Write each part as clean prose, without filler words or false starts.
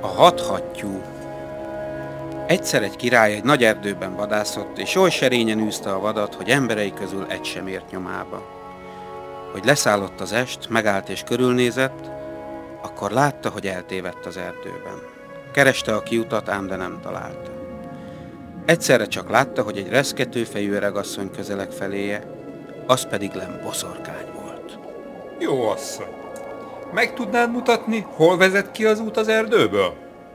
A hat hattyú. Egyszer egy király egy nagy erdőben vadászott, és oly serényen űzte a vadat, hogy emberei közül egy sem ért nyomába. Hogy leszállott az est, megállt és körülnézett, akkor látta, hogy eltévedt az erdőben. Kereste a kiutat, ám de nem találta. Egyszerre csak látta, hogy egy reszketőfejű öregasszony közeleg feléje, az pedig Lem boszorkány volt. Jó asszony, meg tudnád mutatni, hol vezet ki az út az erdőből?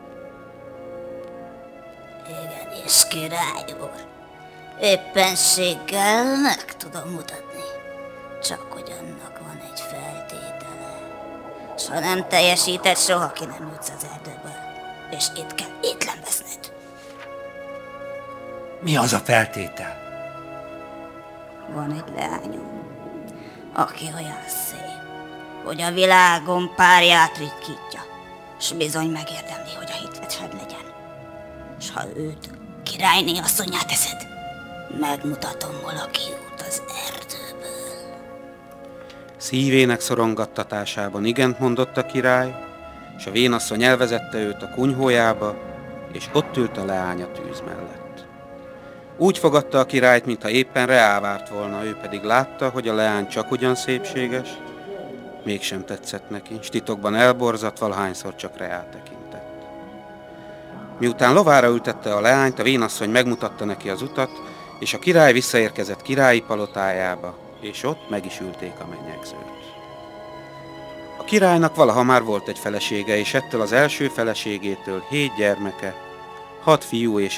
Igenis, király úr. Éppenséggel meg tudom mutatni. Csak hogy annak van egy feltétele. S ha nem teljesíted, soha ki nem jutsz az erdőből. És itt kell étlen veszned. Mi az a feltétel? Van egy leányom, aki olyan szép, hogy a világon párját ritkítja, s bizony megérdemli, hogy a hitvesed legyen. S ha őt királyné asszonnyá teszed, megmutatom, hol a kiút az erdőből. Szívének szorongattatásában igent mondott a király, és a vénasszony elvezette őt a kunyhójába, és ott ült a leány a tűz mellett. Úgy fogadta a királyt, mintha éppen reá várt volna, ő pedig látta, hogy a leány csak ugyan szépséges, mégsem tetszett neki, s titokban elborzadt, valahányszor csak reá tekintett. Miután lovára ültette a leányt, a vénasszony megmutatta neki az utat, és a király visszaérkezett királyi palotájába, és ott meg is ülték a menyegzőt. A királynak valaha már volt egy felesége, és ettől az első feleségétől 7 gyermeke, 6 fiú és